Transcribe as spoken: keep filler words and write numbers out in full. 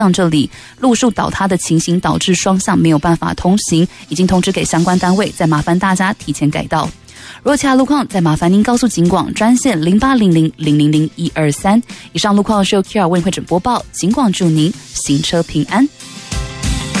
像这里路树倒塌的情形导致双向没有办法通行，已经通知给相关单位，再麻烦大家提前改道。若其他路况，再麻烦您告诉警广专线零八零零零零零一二三。以上路况是由 Q R 为会诊播报，警广祝您行车平安。